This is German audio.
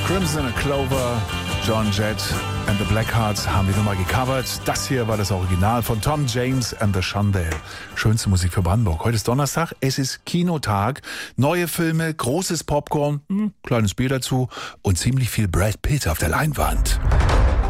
Crimson Clover, John Jett and the Blackhearts haben die Nummer gecovert. Das hier war das Original von Tom James and the Shondell. Schönste Musik für Brandenburg. Heute ist Donnerstag, es ist Kinotag. Neue Filme, großes Popcorn, kleines Bier dazu und ziemlich viel Brad Pitt auf der Leinwand.